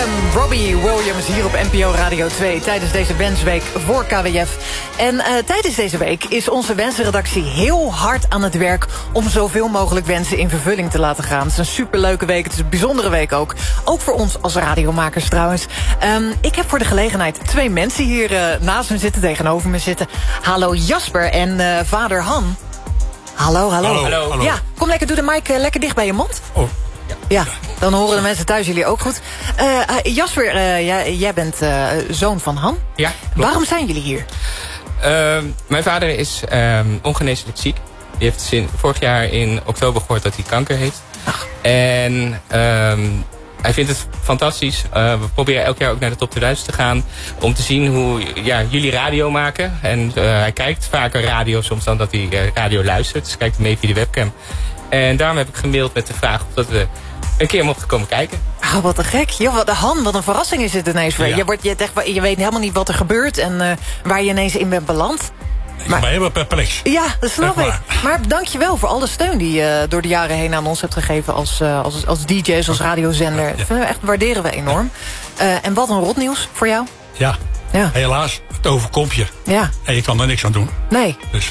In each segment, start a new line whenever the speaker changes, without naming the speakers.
Robbie Williams hier op NPO Radio 2 tijdens deze wensweek voor KWF. En tijdens deze week is onze wensenredactie heel hard aan het werk om zoveel mogelijk wensen in vervulling te laten gaan. Het is een superleuke week, het is een bijzondere week ook. Ook voor ons als radiomakers trouwens. Ik heb voor de gelegenheid 2 mensen hier naast me zitten, tegenover me zitten. Hallo Jasper en vader Han. Hallo.
Hallo.
Ja, kom lekker, doe de mic lekker dicht bij je mond.
Oh.
Ja, dan horen de mensen thuis jullie ook goed. Jasper, jij bent zoon van Han.
Ja, klopt.
Waarom zijn jullie hier?
Mijn vader is ongeneeslijk ziek. Die heeft vorig jaar in oktober gehoord dat hij kanker heeft.
Ach.
En hij vindt het fantastisch. We proberen elk jaar ook naar de top 2000 te gaan. Om te zien hoe jullie radio maken. En hij kijkt vaker radio soms dan dat hij radio luistert. Dus kijkt mee via de webcam. En daarom heb ik gemaild met de vraag of dat we een keer mochten komen kijken.
Oh, wat een gek. Joh, Han, wat een verrassing is dit ineens weer.
Ja.
Je weet helemaal niet wat er gebeurt en waar je ineens in bent beland.
Ik ben helemaal perplex.
Ja, dat snap ik. Maar dankjewel voor alle steun die je door de jaren heen aan ons hebt gegeven als DJ's, als radiozender. Dat waarderen we enorm. En wat een rotnieuws voor jou.
Ja, helaas, het overkomt je.
Ja.
En je kan er niks aan doen.
Nee.
Dus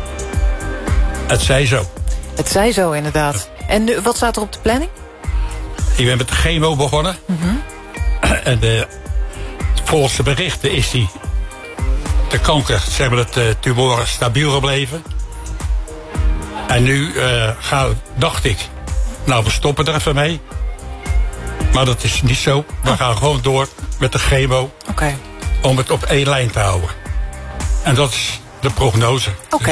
het zij zo.
Het zij zo, inderdaad. En nu, wat staat er op de planning?
Ik ben met de chemo begonnen. En volgens de berichten is de kanker, zeg maar, het tumor stabiel gebleven. En nu dacht ik, nou, we stoppen er even mee. Maar dat is niet zo. We gaan gewoon door met de chemo.
Oké.
Om het op 1 lijn te houden. En dat is de prognose.
Oké.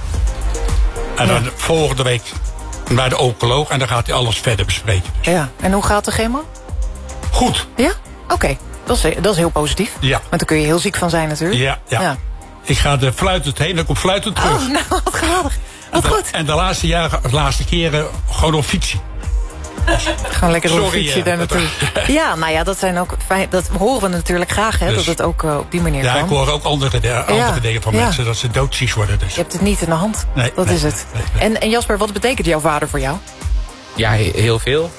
En dan volgende week naar de oncoloog. En dan gaat hij alles verder bespreken.
Ja. En hoe gaat de chemo?
Goed.
Ja? Oké. Dat is heel positief.
Ja.
Want daar kun je heel ziek van zijn natuurlijk.
Ja. Ik ga er fluitend heen en ik kom fluitend terug.
Oh, nou, wat geweldig. Wat goed.
En de laatste keren gewoon op fietsen.
Gewoon lekker op
Sorry,
fietsen daar naartoe. Ja, nou ja, dat zijn ook fijn. Dat horen we natuurlijk graag, hè,
Dus,
dat het ook op die manier kan.
Ja, ik hoor ook andere dingen van mensen dat ze doodziek worden. Dus.
Je hebt het niet in de hand.
Nee,
dat is het.
Nee.
En Jasper, wat betekent jouw vader voor jou?
Ja, heel veel.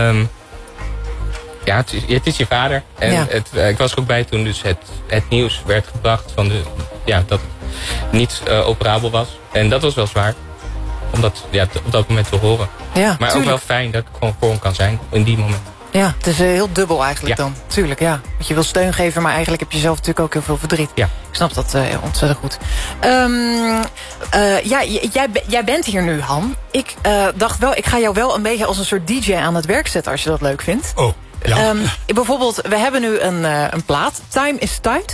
Het is je vader. En ik was er ook bij toen dus het nieuws werd gebracht van dat het niet operabel was. En dat was wel zwaar. Om dat op dat moment te horen.
Ja,
maar
tuurlijk.
ook wel fijn dat ik gewoon voor hem kan zijn in die moment.
Ja, het is heel dubbel eigenlijk
Ja.
dan. Tuurlijk, ja. Want je wil steun geven, maar eigenlijk heb je zelf natuurlijk ook heel veel verdriet.
Ja.
Ik snap dat ontzettend goed. Jij bent hier nu, Han. Ik dacht wel, ik ga jou wel een beetje als een soort DJ aan het werk zetten als je dat leuk vindt.
Oh, ja.
Bijvoorbeeld, we hebben nu een plaat. Time is Tight